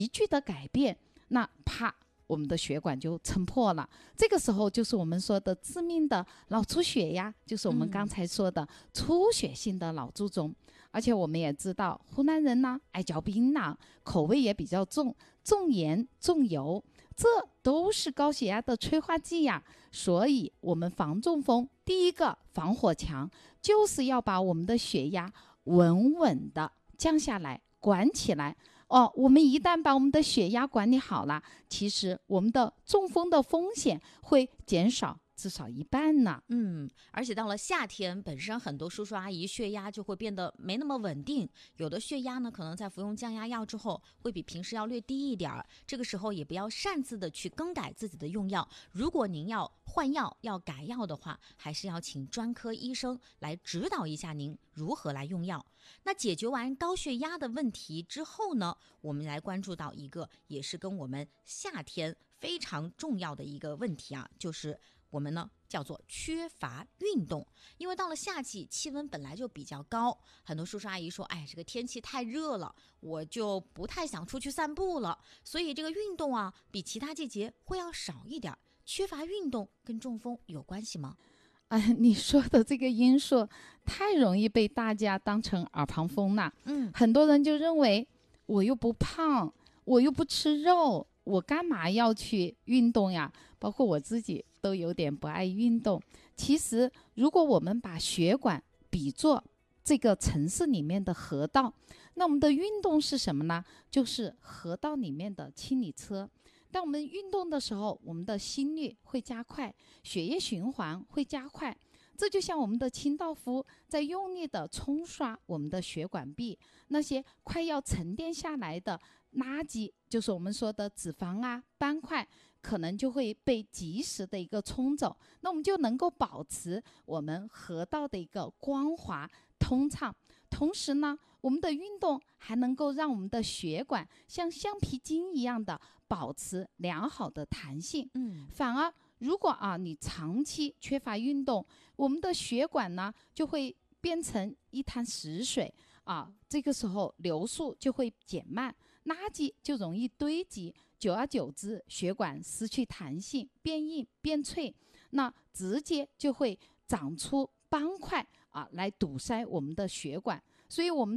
急剧的改变，那啪，我们的血管就撑破了。这个时候就是我们说的致命的脑出血呀，就是我们刚才说的出血性的脑卒中。而且我们也知道，湖南人呢爱嚼槟榔，口味也比较重，重盐重油，这都是高血压的催化剂呀。所以我们防中风第一个防火墙就是要把我们的血压稳稳的降下来，管起来。我们一旦把我们的血压管理好了，其实我们的中风的风险会减少至少一半呢。 而且到了夏天，本身很多叔叔阿姨血压就会变得没那么稳定，有的血压呢，可能在服用降压药之后，会比平时要略低一点儿。这个时候也不要擅自的去更改自己的用药。如果您要换药、要改药的话，还是要请专科医生来指导一下您如何来用药。那解决完高血压的问题之后呢，我们来关注到一个也是跟我们夏天非常重要的一个问题啊，就是我们呢叫做缺乏运动。因为到了夏季，气温本来就比较高，很多叔叔阿姨说，这个天气太热了，我就不太想出去散步了，所以这个运动啊比其他季节会要少一点。缺乏运动跟中风有关系吗？ 你说的这个因素太容易被大家当成耳旁风了。很多人就认为我又不胖，我又不吃肉，我干嘛要去运动呀？包括我自己都有点不爱运动。其实如果我们把血管比作这个城市里面的河道，那我们的运动是什么呢？就是河道里面的清理车。当我们运动的时候，我们的心率会加快，血液循环会加快，这就像我们的清道夫在用力的冲刷我们的血管壁，那些快要沉淀下来的垃圾，就是我们说的脂肪啊、斑块，可能就会被及时的一个冲走，那我们就能够保持我们河道的一个光滑通畅。同时呢，我们的运动还能够让我们的血管像橡皮筋一样的保持良好的弹性。反而如果你长期缺乏运动，我们的血管呢就会变成一滩死水这个时候流速就会减慢，垃圾就容易堆积，久而久之，血管失去弹性，变硬变脆，那直接就会长出斑块来堵塞我们的血管。所以我们